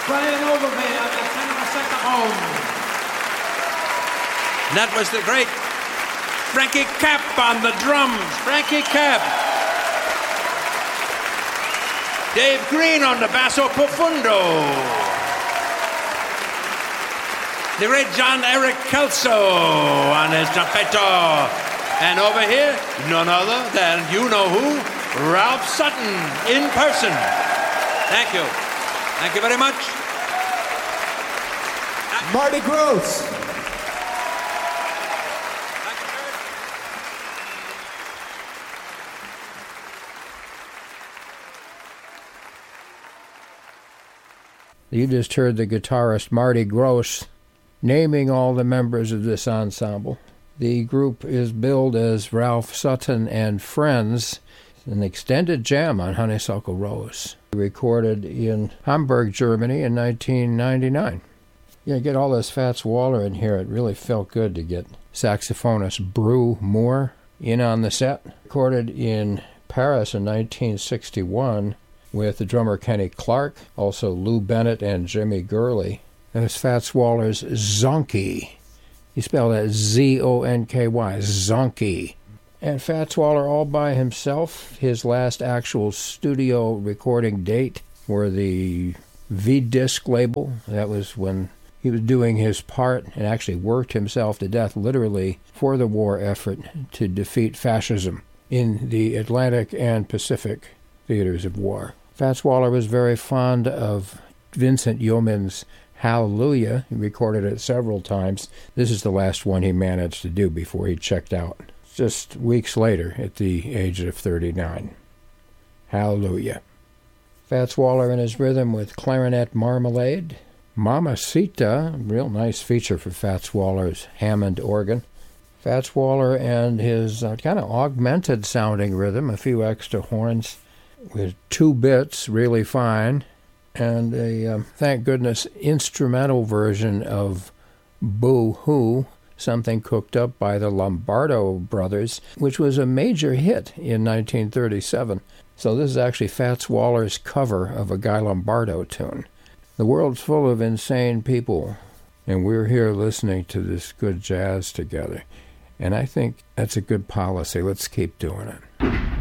Brian Ogilvie on the tenor saxophone. And that was the great Frankie Capp on the drums. Frankie Capp. Dave Green on the basso profundo. The great John Eric Kelso on his trumpeto. And over here, none other than you know who, Ralph Sutton in person. Thank you. Thank you very much. Marty Gross. You just heard the guitarist Marty Gross naming all the members of this ensemble. The group is billed as Ralph Sutton and Friends, an extended jam on Honeysuckle Rose, recorded in Hamburg, Germany in 1999. You get all this Fats Waller in here. It really felt good to get saxophonist Brew Moore in on the set. Recorded in Paris in 1961 with the drummer Kenny Clark, also Lou Bennett and Jimmy Gurley. That was Fats Waller's Zonky. He spelled that Z-O-N-K-Y, Zonky. And Fats Waller all by himself. His last actual studio recording date for the V-Disc label. That was when he was doing his part and actually worked himself to death, literally, for the war effort to defeat fascism in the Atlantic and Pacific theaters of war. Fats Waller was very fond of Vincent Yeoman's Hallelujah. He recorded it several times. This is the last one he managed to do before he checked out, just weeks later at the age of 39. Hallelujah. Fats Waller in his rhythm with Clarinet Marmalade. Mamacita, real nice feature for Fats Waller's Hammond organ. Fats Waller and his kind of augmented sounding rhythm, a few extra horns with 2 bits, really fine, and a, thank goodness, instrumental version of Boo Hoo, something cooked up by the Lombardo brothers, which was a major hit in 1937. So this is actually Fats Waller's cover of a Guy Lombardo tune. The world's full of insane people, and we're here listening to this good jazz together. And I think that's a good policy. Let's keep doing it.